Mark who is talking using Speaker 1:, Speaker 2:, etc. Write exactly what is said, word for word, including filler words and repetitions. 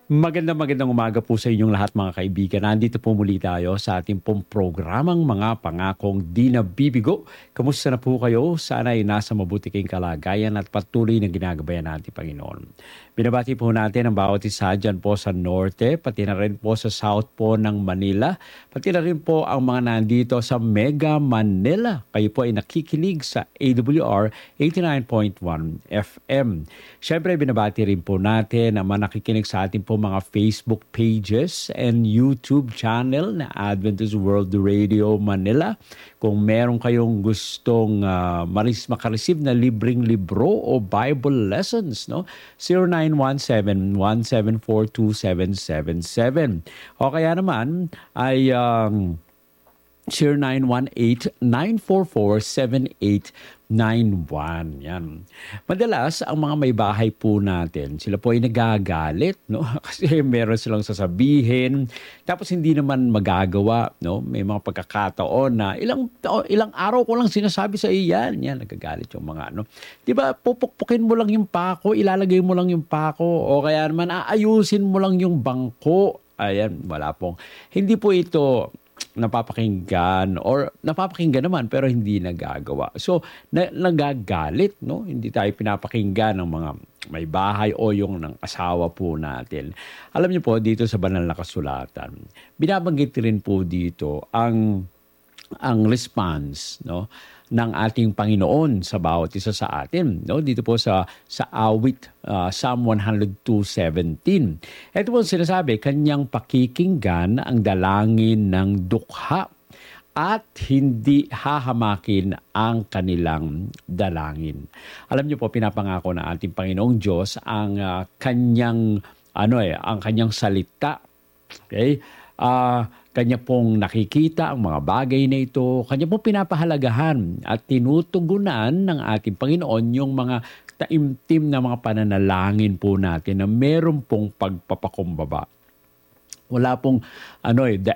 Speaker 1: Magandang magandang umaga po sa inyong lahat mga kaibigan. Nandito po muli tayo sa ating pong programang mga pangakong di nabibigo. Kamusta na po kayo? Sana ay nasa mabuti kayong kalagayan at patuloy na ginagabayan natin, Panginoon. Binabati po natin ang bawat isa dyan po sa Norte, pati na rin po sa South po ng Manila, pati na rin po ang mga nandito sa Mega Manila. Kayo po ay nakikinig sa A W R eighty-nine point one F M. Siyempre, binabati rin po natin ang mga nakikinig sa ating po mga Facebook pages and YouTube channel na Adventist World Radio Manila. Kung meron kayong gustong uh, maris makareceive na libreng libro o Bible lessons, no? zero nine one seven, one seven four, two seven seven seven. O kaya naman ay um, zero nine one eight, nine four four, seven eight nine one. Yan. Madalas, ang mga may bahay po natin, sila po ay nagagalit, no? Kasi meron silang sasabihin, tapos hindi naman magagawa, no? May mga pagkakataon na ilang ilang araw ko lang sinasabi sa iyan. Yan, nagagalit yung mga ano. 'Di ba? Pupukpukin mo lang yung pako, ilalagay mo lang yung pako, o kaya naman aayusin mo lang yung bangko. Ayan, wala pong. Hindi po ito napapakinggan or napapakinggan naman pero hindi nagagawa. So, na, nagagalit, no? Hindi tayo pinapakinggan ng mga may bahay o yung ng asawa po natin. Alam niyo po, dito sa banal na kasulatan, binabanggit rin po dito ang ang response, no, ng ating Panginoon sa bawat isa sa atin, no? Dito po sa sa awit uh, Psalm one oh two seventeen. Ito po sinasabi, kanyang pakikinggan ang dalangin ng dukha at hindi hahamakin ang kanilang dalangin. Alam niyo po, pinapangako na ating Panginoong Diyos ang uh, kanyang ano eh, ang kanyang salita. Okay? Ah, uh, kanya pong nakikita ang mga bagay na ito, kanya pong pinapahalagahan at tinutugunan ng ating Panginoon yung mga taimtim na mga pananalangin po natin na meron pong pagpapakumbaba. Wala pong ano eh, the